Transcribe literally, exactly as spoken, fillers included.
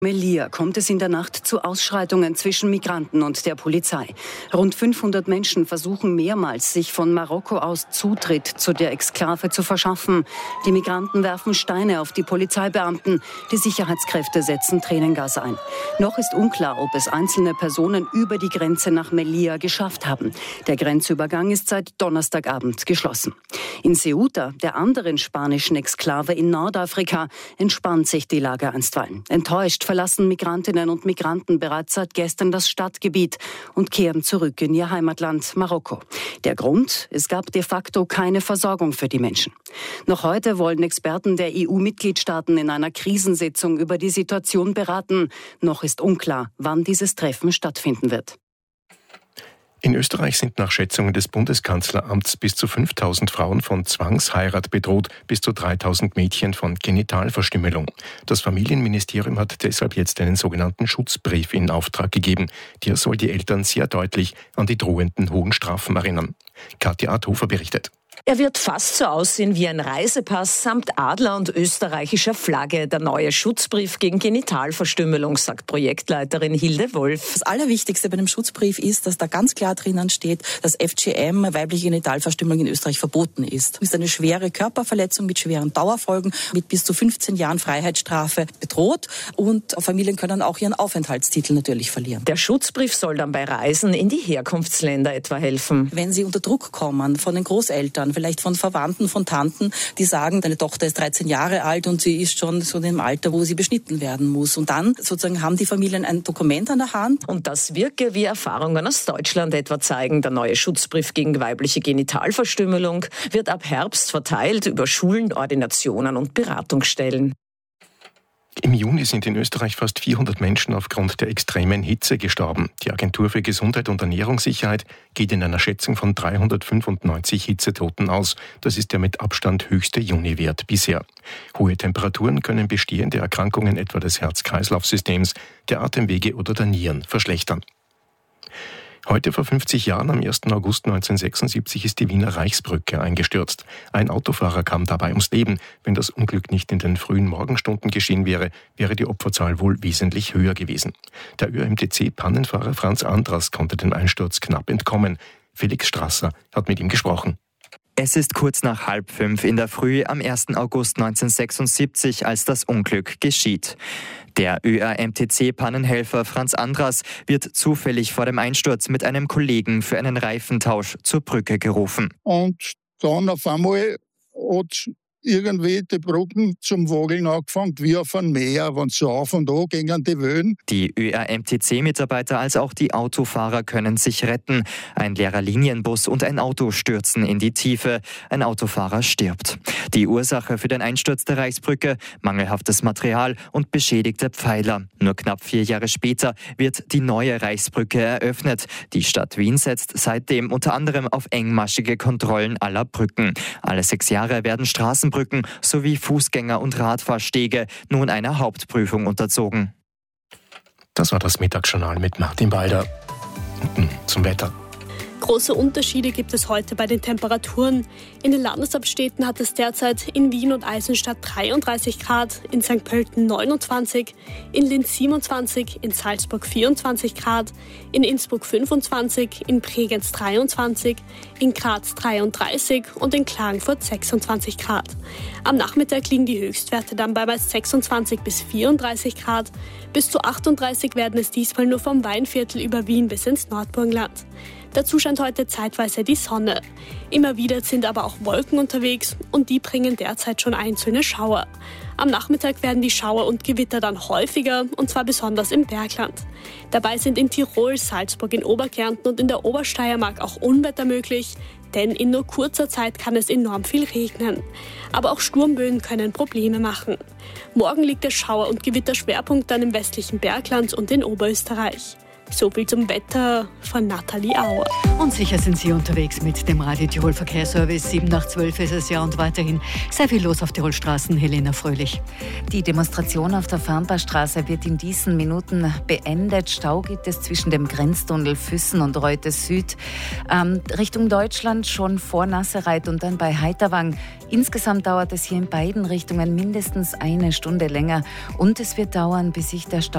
Melilla kommt es in der Nacht zu Ausschreitungen zwischen Migranten und der Polizei. Rund fünfhundert Menschen versuchen mehrmals, sich von Marokko aus Zutritt zu der Exklave zu verschaffen. Die Migranten werfen Steine auf die Polizeibeamten. Die Sicherheitskräfte setzen Tränengas ein. Noch ist unklar, ob es einzelne Personen über die Grenze nach Melilla geschafft haben. Der Grenzübergang ist seit Donnerstagabend geschlossen. In Ceuta, der anderen spanischen Exklave in Nordafrika, entspannt sich die Lage einstweilen. Enttäuscht verlassen Migrantinnen und Migranten bereits seit gestern das Stadtgebiet und kehren zurück in ihr Heimatland Marokko. Der Grund? Es gab de facto keine Versorgung für die Menschen. Noch heute wollen Experten der E U-Mitgliedstaaten in einer Krisensitzung über die Situation beraten. Noch ist unklar, wann dieses Treffen stattfinden wird. In Österreich sind nach Schätzungen des Bundeskanzleramts bis zu fünftausend Frauen von Zwangsheirat bedroht, bis zu dreitausend Mädchen von Genitalverstümmelung. Das Familienministerium hat deshalb jetzt einen sogenannten Schutzbrief in Auftrag gegeben. Der soll die Eltern sehr deutlich an die drohenden hohen Strafen erinnern. Katja Adhofer berichtet. Er wird fast so aussehen wie ein Reisepass samt Adler und österreichischer Flagge. Der neue Schutzbrief gegen Genitalverstümmelung, sagt Projektleiterin Hilde Wolf. Das Allerwichtigste bei dem Schutzbrief ist, dass da ganz klar drinnen steht, dass F G M, weibliche Genitalverstümmelung, in Österreich verboten ist. Es ist eine schwere Körperverletzung mit schweren Dauerfolgen, mit bis zu fünfzehn Jahren Freiheitsstrafe bedroht. Und Familien können auch ihren Aufenthaltstitel natürlich verlieren. Der Schutzbrief soll dann bei Reisen in die Herkunftsländer etwa helfen. Wenn sie unter Druck kommen von den Großeltern, vielleicht von Verwandten, von Tanten, die sagen, deine Tochter ist dreizehn Jahre alt und sie ist schon so in dem Alter, wo sie beschnitten werden muss. Und dann sozusagen haben die Familien ein Dokument an der Hand. Und das wirke, wie Erfahrungen aus Deutschland etwa zeigen. Der neue Schutzbrief gegen weibliche Genitalverstümmelung wird ab Herbst verteilt über Schulen, Ordinationen und Beratungsstellen. Im Juni sind in Österreich fast vierhundert Menschen aufgrund der extremen Hitze gestorben. Die Agentur für Gesundheit und Ernährungssicherheit geht in einer Schätzung von dreihundertfünfundneunzig Hitzetoten aus. Das ist der mit Abstand höchste Juniwert bisher. Hohe Temperaturen können bestehende Erkrankungen etwa des Herz-Kreislauf-Systems, der Atemwege oder der Nieren verschlechtern. Heute vor fünfzig Jahren, am ersten August neunzehnhundertsechsundsiebzig, ist die Wiener Reichsbrücke eingestürzt. Ein Autofahrer kam dabei ums Leben. Wenn das Unglück nicht in den frühen Morgenstunden geschehen wäre, wäre die Opferzahl wohl wesentlich höher gewesen. Der Ö A M T C-Pannenfahrer Franz Andras konnte dem Einsturz knapp entkommen. Felix Strasser hat mit ihm gesprochen. Es ist kurz nach halb fünf in der Früh am ersten August neunzehnhundertsechsundsiebzig, als das Unglück geschieht. Der Ö A M T C-Pannenhelfer Franz Andras wird zufällig vor dem Einsturz mit einem Kollegen für einen Reifentausch zur Brücke gerufen. Und dann auf einmal hat irgendwie die Brücken zum Wageln angefangen, wie auf einem Meer, wenn so auf und an gingen die Wellen. Die Ö A M T C-Mitarbeiter als auch die Autofahrer können sich retten. Ein leerer Linienbus und ein Auto stürzen in die Tiefe. Ein Autofahrer stirbt. Die Ursache für den Einsturz der Reichsbrücke: mangelhaftes Material und beschädigte Pfeiler. Nur knapp vier Jahre später wird die neue Reichsbrücke eröffnet. Die Stadt Wien setzt seitdem unter anderem auf engmaschige Kontrollen aller Brücken. Alle sechs Jahre werden Straßenbrücken sowie Fußgänger- und Radfahrstege nun einer Hauptprüfung unterzogen. Das war das Mittagsjournal mit Martin Balder. Zum Wetter. Große Unterschiede gibt es heute bei den Temperaturen. In den Landeshauptstädten hat es derzeit in Wien und Eisenstadt dreiunddreißig Grad, in Sankt Pölten neunundzwanzig, in Linz siebenundzwanzig, in Salzburg vierundzwanzig Grad, in Innsbruck fünfundzwanzig, in Bregenz dreiundzwanzig, in Graz dreiunddreißig und in Klagenfurt sechsundzwanzig Grad. Am Nachmittag liegen die Höchstwerte dann bei meist sechsundzwanzig bis vierunddreißig Grad. Bis zu achtunddreißig werden es diesmal nur vom Weinviertel über Wien bis ins Nordburgenland. Dazu scheint heute zeitweise die Sonne. Immer wieder sind aber auch Wolken unterwegs und die bringen derzeit schon einzelne Schauer. Am Nachmittag werden die Schauer und Gewitter dann häufiger, und zwar besonders im Bergland. Dabei sind in Tirol, Salzburg, in Oberkärnten und in der Obersteiermark auch Unwetter möglich, denn in nur kurzer Zeit kann es enorm viel regnen. Aber auch Sturmböen können Probleme machen. Morgen liegt der Schauer- und Gewitterschwerpunkt dann im westlichen Bergland und in Oberösterreich. So viel zum Wetter von Nathalie Auer. Und sicher sind Sie unterwegs mit dem Radio Tirol Verkehrsservice. sieben nach zwölf ist es ja, und weiterhin sehr viel los auf Tirolstraßen. Helena Fröhlich. Die Demonstration auf der Farnbachstraße wird in diesen Minuten beendet. Stau gibt es zwischen dem Grenztunnel Füssen und Reute Süd. Ähm, Richtung Deutschland schon vor Nassereit und dann bei Heiterwang. Insgesamt dauert es hier in beiden Richtungen mindestens eine Stunde länger. Und es wird dauern, bis sich der Stau